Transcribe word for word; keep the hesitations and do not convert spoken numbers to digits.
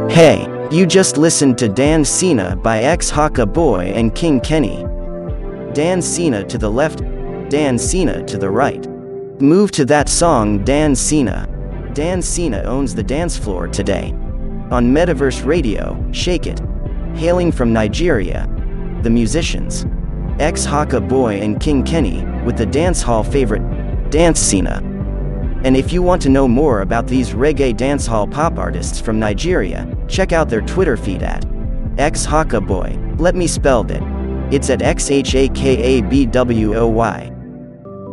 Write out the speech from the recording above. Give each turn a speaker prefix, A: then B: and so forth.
A: Hey, you just listened to Dan Cena by X Haka Boy and King Kenny. Dan Cena to the left, Dan Cena to the right. Move to that song, Dan Cena. Dan Cena owns the dance floor today. On Metaverse Radio, Shake It. Hailing from Nigeria, the musicians X Haka Boy and King Kenny, with the dancehall favorite, Dance Cena. And if you want to know more about these reggae dancehall pop artists from Nigeria, check out their Twitter feed at X Haka Boy. Let me spell that. It's at X H A K A B W O Y.